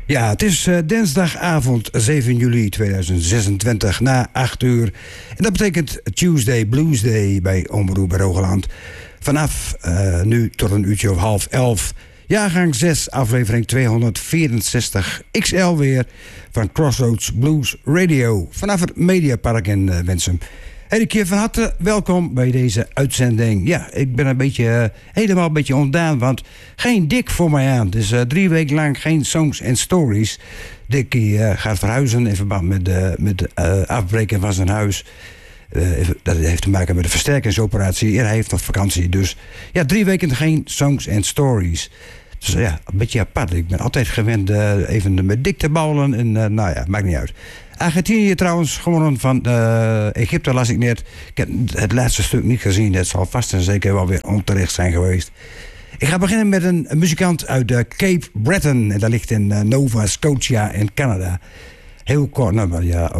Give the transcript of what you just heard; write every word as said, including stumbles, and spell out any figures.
Ja, het is uh, dinsdagavond zeven juli tweeduizend zesentwintig na acht uur. En dat betekent Tuesday Blues Day bij Omroep Rogaland. Vanaf uh, nu tot een uurtje of half elf. Jaargang zes, aflevering tweehonderdvierenzestig X L weer van Crossroads Blues Radio. Vanaf het Mediapark in uh, Winsum. En een keer van harte welkom bij deze uitzending. Ja, ik ben een beetje, uh, helemaal een beetje ontdaan, want geen Dick voor mij aan. Dus uh, drie weken lang geen songs en stories. Dick uh, gaat verhuizen in verband met de met de, uh, afbreken van zijn huis. Uh, dat heeft te maken met de versterkingsoperatie. Ja, hij heeft nog vakantie, dus ja, drie weken geen songs en stories. Dus ja, een beetje apart. Ik ben altijd gewend uh, even met Dick te babbelen. En uh, nou ja, maakt niet uit. Argentinië trouwens, gewonnen van uh, Egypte las ik net. Ik heb het laatste stuk niet gezien. Dat zal vast en zeker wel weer onterecht zijn geweest. Ik ga beginnen met een, een muzikant uit uh, Cape Breton. En dat ligt in uh, Nova Scotia in Canada. Heel kort nummer, ja.